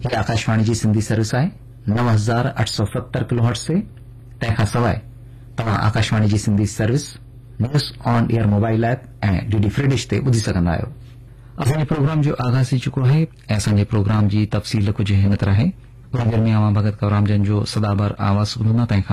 ही आकाशवाणी जी सिंधी सर्विस आहे 9870 किलोहर्ट्ज़ ते। तंहिंखां सवाइ तव्हां आकाशवाणी जी Sindhi service news on air mobile app ऐं डीडी फ्री डिश ते ॿुधी सघंदा आहियो। असांजे प्रोग्राम जो आगाज़ थी चुको आहे ऐं असांजे प्रोग्राम जी तफ़सील कुझु हिन तरह आहे। थोड़ी देर में अवां भगत कवराम जन जो सदाबर आवाज़ ॿुधंदा।